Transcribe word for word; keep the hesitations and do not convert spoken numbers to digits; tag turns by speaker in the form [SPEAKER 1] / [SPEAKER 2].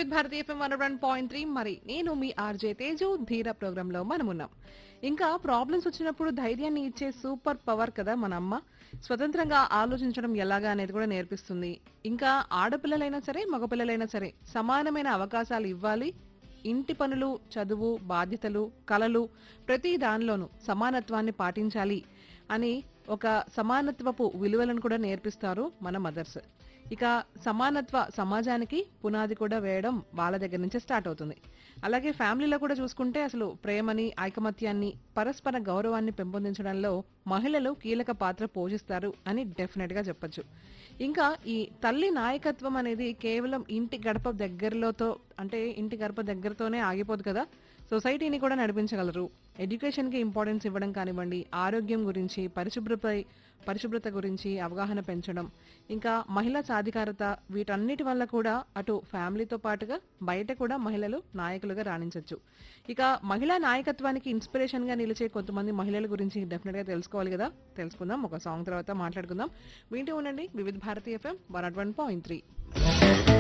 [SPEAKER 1] వివిధ Bharati FM one one point three. మరి నేను మీ ఆర్జే తేజు ధీర ప్రోగ్రామ్ లో మనం ఉన్నాం. ఇంకా ప్రాబ్లమ్స్ వచ్చినప్పుడు ధైర్యాన్ని ఇచ్చే సూపర్ పవర్ కదా మన అమ్మ. స్వతంత్రంగా ఆలోచించడం ఎలాగా అనేది కూడా నేర్పిస్తుంది. ఇంకా ఆడపిల్లలైనా సరే మగపిల్లలైనా సరే సమానమైన అవకాశాలు ఇవ్వాలి. ఇంటి పనులు, చదువు, బాధ్యతలు, కలలు ప్రతి దానిలోనూ సమానత్వాన్ని పాటించాలి అని ఒక సమానత్వపు విలువలను కూడా నేర్పిస్తారు మన మదర్స్. ఇక సమానత్వ సమాజానికి పునాది కూడా వేయడం వాళ్ళ దగ్గర నుంచే స్టార్ట్ అవుతుంది. అలాగే ఫ్యామిలీలో కూడా చూసుకుంటే అసలు ప్రేమని, ఐకమత్యాన్ని, పరస్పర గౌరవాన్ని పెంపొందించడంలో మహిళలు కీలక పాత్ర పోషిస్తారు అని డెఫినెట్ గా చెప్పొచ్చు. ఇంకా ఈ తల్లి నాయకత్వం అనేది కేవలం ఇంటి గడప దగ్గరలోతో అంటే ఇంటి గడప దగ్గరతోనే ఆగిపోదు కదా. సొసైటీని కూడా నడిపించగలరు. ఎడ్యుకేషన్ కి ఇంపార్టెన్స్ ఇవ్వడం కానివ్వండి, ఆరోగ్యం గురించి, పరిశుభ్రత పరిశుభ్రత గురించి అవగాహన పెంచడం, ఇంకా మహిళా సాధికారత, వీటన్నిటి వల్ల కూడా అటు ఫ్యామిలీతో పాటుగా బయట కూడా మహిళలు నాయకులుగా రాణించవచ్చు. ఇక మహిళా నాయకత్వానికి ఇన్స్పిరేషన్ గా నిలిచే కొంతమంది మహిళల గురించి డెఫినెట్ గా తెలుసుకోవాలి కదా. తెలుసుకుందాం, ఒక సాంగ్ తర్వాత మాట్లాడుకుందాం. వింటూ ఉండండి వివిధ Bharati FM one one point three.